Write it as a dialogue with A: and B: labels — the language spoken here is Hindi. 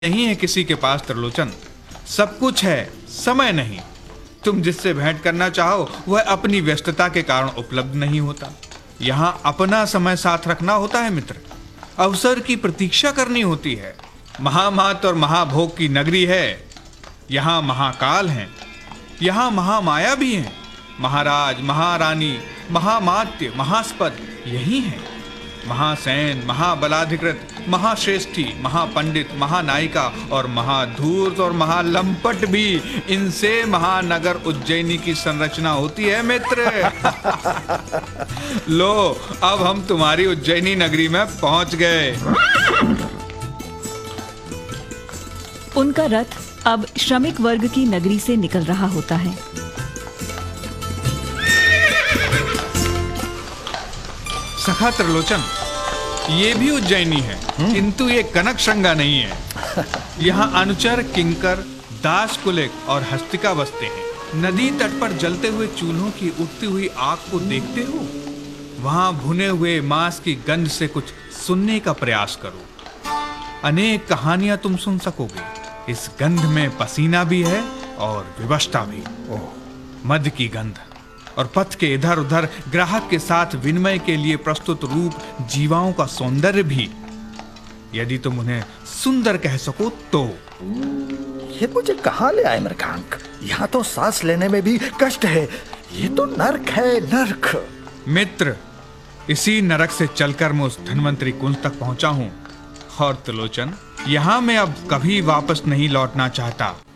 A: नहीं है किसी के पास त्रिलोचन, सब कुछ है, समय नहीं। तुम जिससे भेंट करना चाहो वह अपनी व्यस्तता के कारण उपलब्ध नहीं होता। यहाँ अपना समय साथ रखना होता है मित्र, अवसर की प्रतीक्षा करनी होती है। महामात और महाभोग की नगरी है, यहाँ महाकाल हैं, यहाँ महामाया भी हैं। महाराज, महारानी, महामात्य, महास्पद यही हैं। महासैन, महाबलाधिकृत, महाश्रेष्ठी, महापंडित, महानायिका और महाधूर्त और महालंपट भी, इनसे महानगर उज्जैनी की संरचना होती है मित्र। लो, अब हम तुम्हारी उज्जैनी नगरी में पहुंच गए।
B: उनका रथ अब श्रमिक वर्ग की नगरी से निकल रहा होता है।
A: सखा त्रिलोचन, ये भी उज्जैनी है, किंतु ये कनक श्रृंगा नहीं है। यहाँ अनुचर, किंकर, दास कुलिक और हस्तिका बसते हैं। नदी तट पर जलते हुए चूल्हों की उठती हुई आग को देखते हो? वहां भुने हुए मांस की गंध से कुछ सुनने का प्रयास करो, अनेक कहानियां तुम सुन सकोगे। इस गंध में पसीना भी है और विवशता भी। मद की गंध और पथ के इधर उधर ग्राहक के साथ विनिमय के लिए प्रस्तुत रूप जीवाओं का सौंदर्य भी, यदि तुम उन्हें सुंदर कह सको तो।
C: ये मुझे कहाँ ले आए मृगांक? यहाँ तो सांस लेने में भी कष्ट है। ये तो नरक है, नरक।
A: मित्र, इसी नरक से चलकर मैं उस धन्वंतरी कुंज तक पहुंचा हूं। और त्रिलोचन, यहाँ मैं अब कभी वापस नहीं लौटना चाहता।